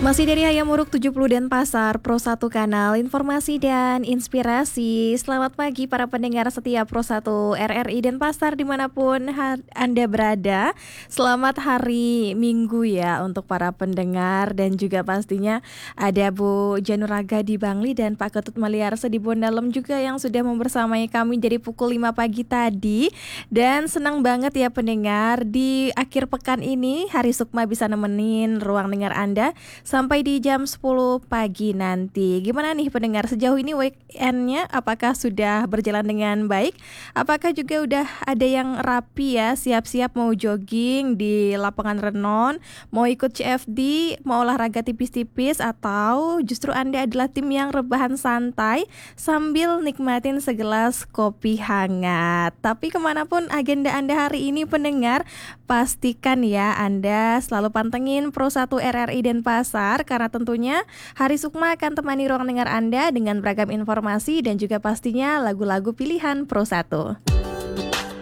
Masih dari Hayam Uruk 70 Denpasar, Pro 1 Kanal Informasi dan Inspirasi. Selamat pagi para pendengar setia Pro 1 RRI Denpasar dimanapun Anda berada. Selamat hari Minggu ya untuk para pendengar. Dan juga pastinya ada Bu Januraga di Bangli dan Pak Ketut Maliarsa di Bondalem juga yang sudah membersamai kami dari pukul 5 pagi tadi. Dan senang banget ya pendengar, di akhir pekan ini Hari Sukma bisa nemenin ruang dengar Anda sampai di jam 10 pagi nanti. Gimana nih pendengar, sejauh ini weekendnya apakah sudah berjalan dengan baik? Apakah juga udah ada yang rapi ya, siap-siap mau jogging di lapangan renon, mau ikut CFD, mau olahraga tipis-tipis, atau justru Anda adalah tim yang rebahan santai sambil nikmatin segelas kopi hangat? Tapi kemanapun agenda Anda hari ini pendengar, pastikan ya Anda selalu pantengin Pro 1 RRI Denpasar, karena tentunya Hari Sukma akan temani ruang dengar Anda dengan beragam informasi dan juga pastinya lagu-lagu pilihan Pro 1.